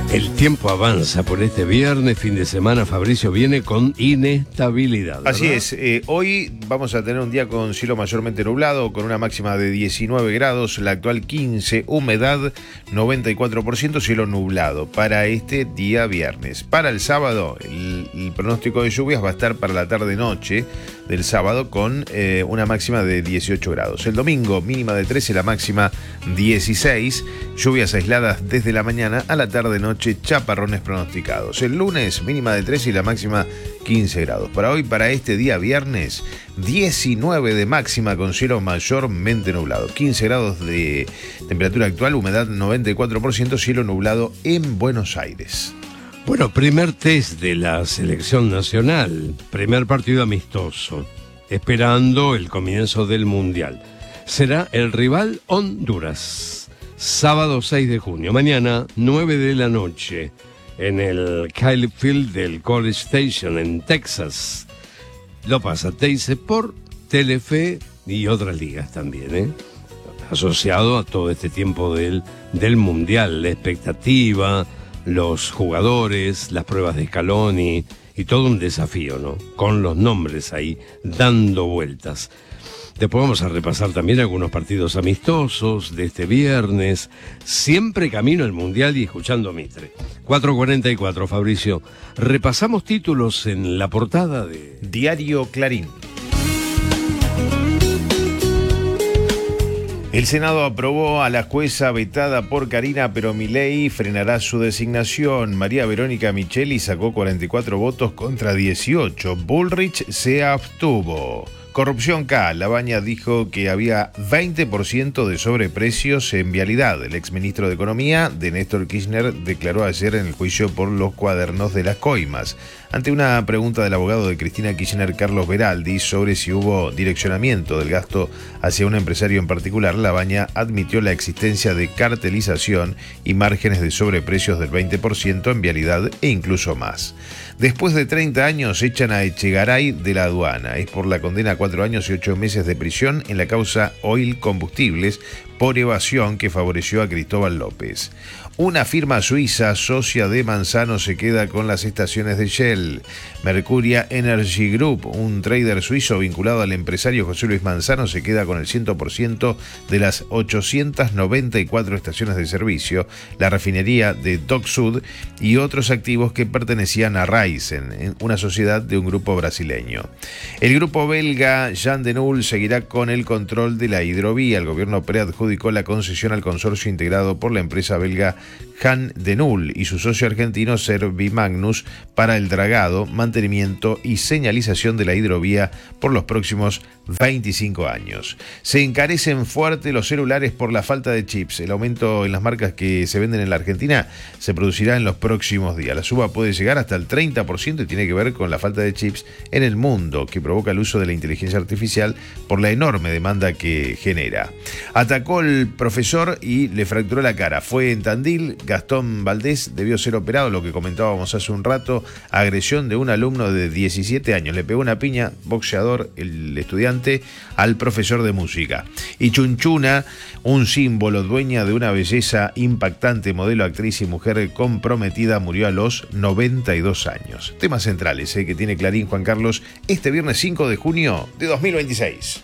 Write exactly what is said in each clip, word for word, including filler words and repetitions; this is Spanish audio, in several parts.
El tiempo avanza por este viernes, fin de semana. Fabricio viene con inestabilidad, ¿verdad? Así es, eh, hoy vamos a tener un día con cielo mayormente nublado, con una máxima de diecinueve grados, la actual quince, humedad noventa y cuatro por ciento, cielo nublado para este día viernes. Para el sábado, el, el pronóstico de lluvias va a estar para la tarde-noche del sábado con eh, una máxima de dieciocho grados. El domingo, mínima de trece, la máxima dieciséis, lluvias aisladas desde la mañana a la tarde-noche, chaparrones pronosticados. El lunes, mínima de trece y la máxima quince grados. Para hoy, para este día viernes, diecinueve de máxima con cielo mayormente nublado. quince grados de temperatura actual, humedad noventa y cuatro por ciento, cielo nublado en Buenos Aires. Bueno, primer test de la selección nacional, primer partido amistoso, esperando el comienzo del Mundial. Será el rival Honduras, sábado seis de junio, mañana nueve de la noche, en el Kyle Field del College Station en Texas. Lo pasa Teise por Telefe y otras ligas también, ¿eh? Asociado a todo este tiempo del, del Mundial, la expectativa, los jugadores, las pruebas de Scaloni y todo un desafío, ¿no? Con los nombres ahí dando vueltas. Después vamos a repasar también algunos partidos amistosos de este viernes, siempre camino al Mundial y escuchando Mitre. cuatro cuarenta y cuatro, Fabricio. Repasamos títulos en la portada de Diario Clarín. El Senado aprobó a la jueza vetada por Karina, pero Milei frenará su designación. María Verónica Micheli sacó cuarenta y cuatro votos contra dieciocho. Bullrich se abstuvo. Corrupción K. Labaña dijo que había veinte por ciento de sobreprecios en vialidad. El exministro de Economía de Néstor Kirchner declaró ayer en el juicio por los cuadernos de las coimas. Ante una pregunta del abogado de Cristina Kirchner, Carlos Beraldi, sobre si hubo direccionamiento del gasto hacia un empresario en particular, Labaña admitió la existencia de cartelización y márgenes de sobreprecios del veinte por ciento en vialidad e incluso más. Después de treinta años echan a Echegaray de la aduana. Es por la condena a cuatro años y ocho meses de prisión en la causa Oil Combustibles por evasión que favoreció a Cristóbal López. Una firma suiza, socia de Manzano, se queda con las estaciones de Shell. Mercuria Energy Group, un trader suizo vinculado al empresario José Luis Manzano, se queda con el cien por ciento de las ochocientas noventa y cuatro estaciones de servicio, la refinería de Dock Sud y otros activos que pertenecían a Raízen, una sociedad de un grupo brasileño. El grupo belga Jan de Null seguirá con el control de la hidrovía. El gobierno preadjudicó la concesión al consorcio integrado por la empresa belga Jan de Null y su socio argentino Servimagnus para el dragado, mantenimiento y señalización de la hidrovía por los próximos veinticinco años. Se encarecen fuerte los celulares por la falta de chips. El aumento en las marcas que se venden en la Argentina se producirá en los próximos días. La suba puede llegar hasta el treinta por ciento y tiene que ver con la falta de chips en el mundo que provoca el uso de la inteligencia artificial por la enorme demanda que genera. Atacó el profesor y le fracturó la cara. Fue en Tandil. Gastón Valdés debió ser operado, lo que comentábamos hace un rato. Agresión de un alumno de diecisiete años. Le pegó una piña, boxeador, el estudiante, al profesor de música. Y Chunchuna, un símbolo, dueña de una belleza impactante, modelo, actriz y mujer comprometida, murió a los noventa y dos años. Temas centrales eh, que tiene Clarín, Juan Carlos, este viernes cinco de junio de dos mil veintiséis.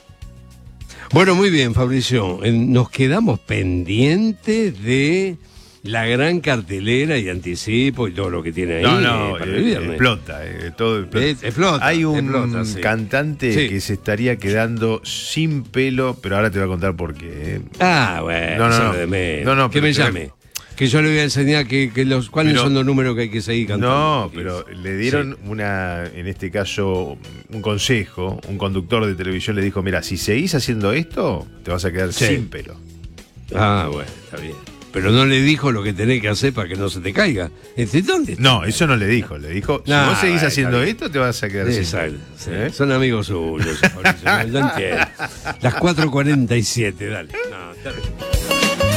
Bueno, muy bien, Fabricio. Nos quedamos pendientes de la gran cartelera y anticipo y todo lo que tiene ahí. No, no, para eh, el viernes. explota, eh, todo explota. Es, explota. Hay un explota, sí. cantante Sí. que se estaría quedando sin pelo, pero ahora te voy a contar por qué. eh. Ah, bueno, No, no, eso no. de menos. No, no, que pero me te- llame. Que yo le voy a enseñar que, que los cuáles Pero- son los números que hay que seguir cantando. No, pero le dieron una, en este caso, un consejo. Un conductor de televisión le dijo: mira, si seguís haciendo esto, te vas a quedar Sí. sin pelo. Ah, bueno, está bien. Pero no le dijo lo que tenés que hacer para que no se te caiga. ¿Entre dónde? No, eso no le dijo. Le dijo: si No, vos seguís bueno, haciendo está bien. esto, te vas a quedar sin Exacto, pelo. sí. ¿Eh? Son amigos suyos, Fabricio, no, no entiendo. Las cuatro cuarenta y siete, dale. No, está bien.